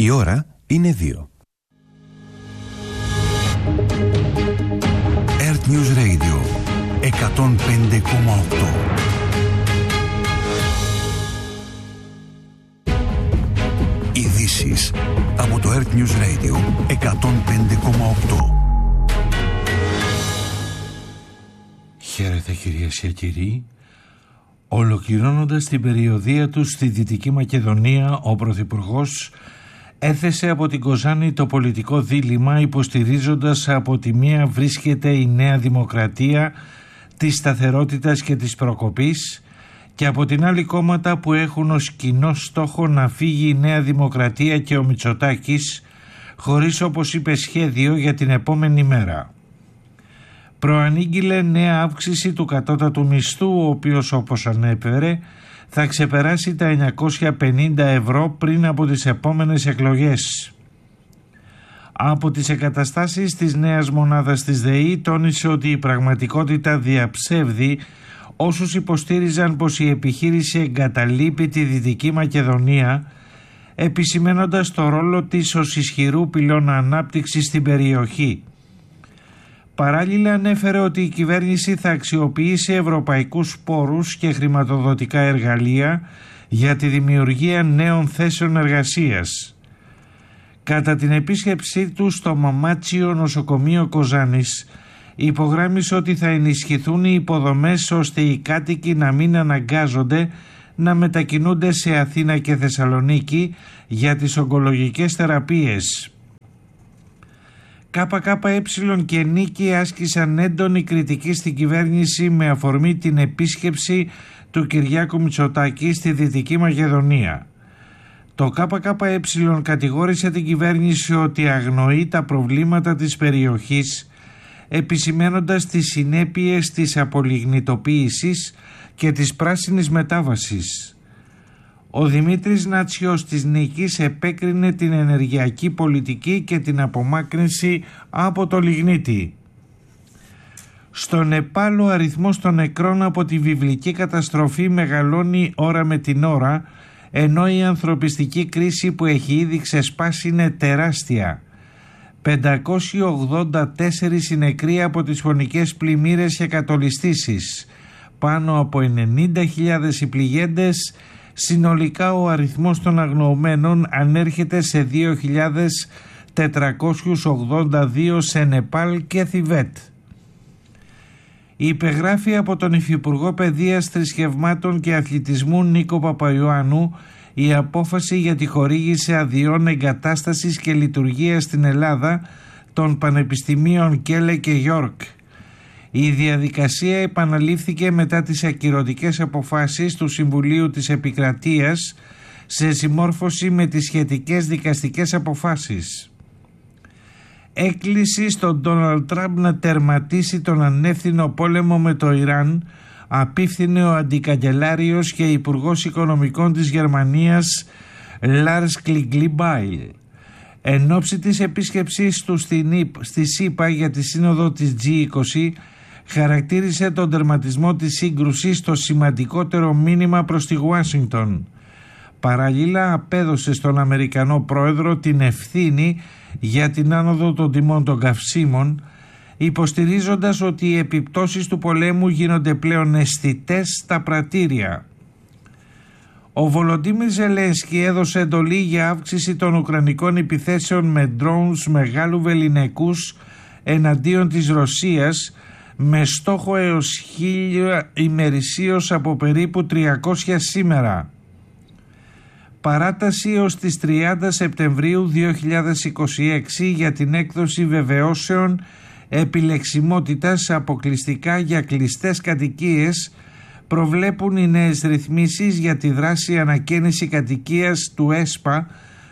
Η ώρα είναι 2. Earth News Radio 105,8. Ειδήσεις από το Earth News Radio 105,8. Χαίρετε κυρίες και κύριοι. Ολοκληρώνοντας την περιοδεία του στη Δυτική Μακεδονία, ο Πρωθυπουργός έθεσε από την Κοζάνη το πολιτικό δίλημμα, υποστηρίζοντας από τη μία βρίσκεται η Νέα Δημοκρατία της σταθερότητας και της προκοπής και από την άλλη κόμματα που έχουν ως κοινό στόχο να φύγει η Νέα Δημοκρατία και ο Μητσοτάκης χωρίς, όπως είπε, σχέδιο για την επόμενη μέρα. Προανήγγειλε νέα αύξηση του κατώτατου μισθού, ο οποίος, όπως ανέφερε, θα ξεπεράσει τα 950 ευρώ πριν από τις επόμενες εκλογές. Από τις εγκαταστάσεις της νέας μονάδας της ΔΕΗ τόνισε ότι η πραγματικότητα διαψεύδει όσους υποστήριζαν πως η επιχείρηση εγκαταλείπει τη Δυτική Μακεδονία, επισημαίνοντας το ρόλο της ως ισχυρού πυλώνα ανάπτυξης στην περιοχή. Παράλληλα ανέφερε ότι η κυβέρνηση θα αξιοποιήσει ευρωπαϊκούς πόρους και χρηματοδοτικά εργαλεία για τη δημιουργία νέων θέσεων εργασίας. Κατά την επίσκεψή του στο Μαμάτσιο νοσοκομείο Κοζάνης, υπογράμμισε ότι θα ενισχυθούν οι υποδομές ώστε οι κάτοικοι να μην αναγκάζονται να μετακινούνται σε Αθήνα και Θεσσαλονίκη για τις ογκολογικές θεραπείες. ΚΚΕ και Νίκη άσκησαν έντονη κριτική στην κυβέρνηση με αφορμή την επίσκεψη του Κυριάκου Μητσοτάκη στη Δυτική Μακεδονία. Το ΚΚΕ κατηγόρησε την κυβέρνηση ότι αγνοεί τα προβλήματα της περιοχής, επισημαίνοντας τις συνέπειες της απολιγνητοποίησης και της πράσινης μετάβασης. Ο Δημήτρης Νάτσιος της Νίκης επέκρινε την ενεργειακή πολιτική και την απομάκρυνση από το λιγνίτη. Στο Νεπάλ ο αριθμός των νεκρών από τη βιβλική καταστροφή μεγαλώνει ώρα με την ώρα, ενώ η ανθρωπιστική κρίση που έχει ήδη ξεσπάσει είναι τεράστια. 584 νεκροί από τις φωνικές πλημμύρες και κατολιστήσεις, πάνω από 90.000 οι πληγέντες. Συνολικά ο αριθμός των αγνοωμένων ανέρχεται σε 2.482 σε Νεπάλ και Θιβέτ. Υπεγράφει από τον Υφυπουργό Παιδείας, Θρησκευμάτων και Αθλητισμού Νίκο Παπαϊωάννου η απόφαση για τη χορήγηση αδειών εγκατάστασης και λειτουργίας στην Ελλάδα των Πανεπιστημίων Κέλε και Γιόρκ. Η διαδικασία επαναλήφθηκε μετά τις ακυρωτικές αποφάσεις του Συμβουλίου της Επικρατείας σε συμμόρφωση με τις σχετικές δικαστικές αποφάσεις. Έκκληση στον Ντόναλντ Τραμπ να τερματίσει τον ανεύθυνο πόλεμο με το Ιράν απίφθινε ο αντικαγκελάριος και υπουργός οικονομικών της Γερμανίας Λάρς Κλιγκλιμπάιλ. Εν ώψη της επίσκεψής του στη ΣΥΠΑ για τη σύνοδο της G20, χαρακτήρισε τον τερματισμό της σύγκρουσης το σημαντικότερο μήνυμα προς τη Ουάσιγκτον. Παραλλήλα απέδωσε στον Αμερικανό πρόεδρο την ευθύνη για την άνοδο των τιμών των καυσίμων, υποστηρίζοντας ότι οι επιπτώσεις του πολέμου γίνονται πλέον αισθητές στα πρατήρια. Ο Βολοντίμιρ Ζελένσκι έδωσε εντολή για αύξηση των ουκρανικών επιθέσεων με drones μεγάλου βεληνικούς εναντίον της Ρωσίας, με στόχο έως 1.000 ημερησίως από περίπου 300 σήμερα. Παράταση έως τις 30 Σεπτεμβρίου 2026 για την έκδοση βεβαιώσεων επιλεξιμότητας αποκλειστικά για κλειστές κατοικίες προβλέπουν οι νέες ρυθμίσεις για τη δράση ανακαίνιση κατοικίας του ΕΣΠΑ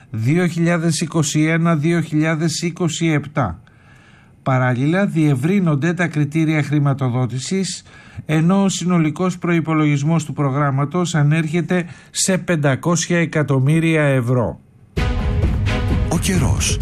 2021-2027. Παράλληλα διευρύνονται τα κριτήρια χρηματοδότησης, ενώ ο συνολικός προϋπολογισμός του προγράμματος ανέρχεται σε 500 εκατομμύρια ευρώ. Ο καιρός.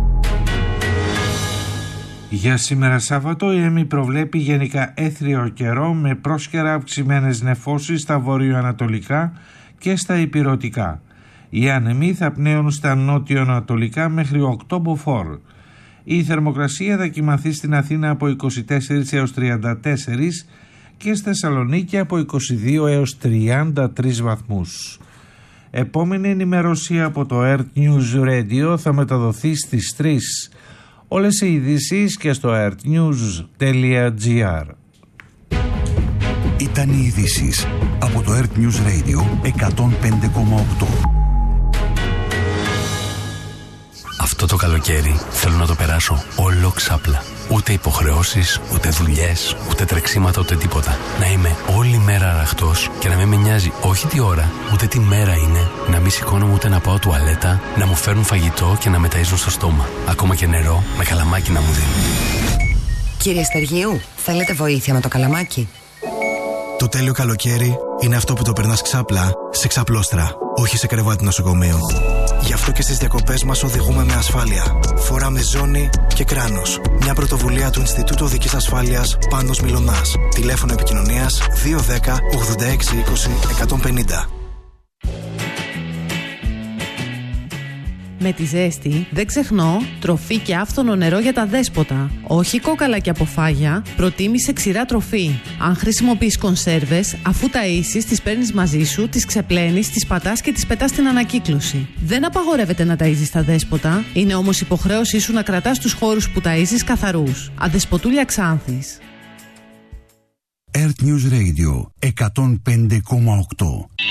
Για σήμερα Σάββατο η ΕΜΗ προβλέπει γενικά έθριο καιρό με πρόσκαιρα αυξημένες νεφώσεις στα βορειοανατολικά και στα ηπειρωτικά. Οι άνεμοι θα πνέουν στα νότιο-ανατολικά μέχρι 8 μποφόρ. Η θερμοκρασία θα κυμανθεί στην Αθήνα από 24 έως 34 και στη Θεσσαλονίκη από 22 έως 33 βαθμούς. Επόμενη ενημέρωση από το Earth News Radio θα μεταδοθεί στις 3. Όλες οι ειδήσεις και στο earthnews.gr. Ήταν οι ειδήσεις από το Earth News Radio 105,8. Αυτό το καλοκαίρι θέλω να το περάσω όλο ξάπλα. Ούτε υποχρεώσεις, ούτε δουλειές, ούτε τρεξίματα, ούτε τίποτα. Να είμαι όλη μέρα αραχτός και να μην με νοιάζει όχι τι ώρα, ούτε τι μέρα είναι. Να μην σηκώνομαι ούτε να πάω τουαλέτα, να μου φέρουν φαγητό και να με ταΐζουν στο στόμα. Ακόμα και νερό με καλαμάκι να μου δίνουν. Κύριε Στεργίου, θέλετε βοήθεια με το καλαμάκι? Το τέλειο καλοκαίρι είναι αυτό που το περνάς ξάπλα σε ξαπλώστρα, όχι σε κρεβάτι νοσοκομείου. Γι' αυτό και στις διακοπές μας οδηγούμε με ασφάλεια. Φοράμε ζώνη και κράνος. Μια πρωτοβουλία του Ινστιτούτου Οδικής Ασφάλειας Πάνος Μιλωνάς. Τηλέφωνο επικοινωνίας 210 86 20 150. Με τη ζέστη δεν ξεχνώ τροφή και άφθονο νερό για τα δέσποτα. Όχι κόκαλα και αποφάγια, προτίμησε ξηρά τροφή. Αν χρησιμοποιείς κονσέρβες, αφού ταΐσεις, τις παίρνεις μαζί σου, τις ξεπλένεις, τις πατάς και τις πετάς στην ανακύκλωση. Δεν απαγορεύεται να ταΐζεις τα δέσποτα, είναι όμως υποχρέωσή σου να κρατάς τους χώρους που ταΐζεις καθαρούς. Αδεσποτούλια Ξάνθης. Earth News Radio 105,8.